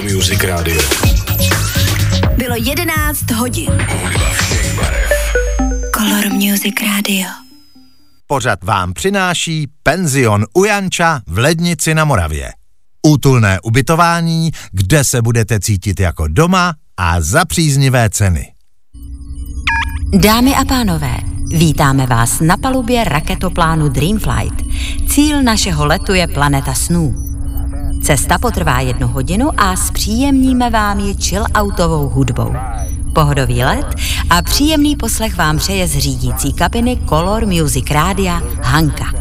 Music Radio. Bylo 11 hodin. Hudba všech barev. Color Music Radio. Pořad vám přináší penzion u Janča v Lednici na Moravě. Útulné ubytování, kde se budete cítit jako doma a za příznivé ceny. Dámy a pánové, vítáme vás na palubě raketoplánu Dreamflight. Cíl našeho letu je planeta snů. Cesta potrvá 1 hodinu a zpříjemníme vám ji chill-outovou hudbou. Pohodový let a příjemný poslech vám přeje z řídící kabiny Color Music Rádia Hanka.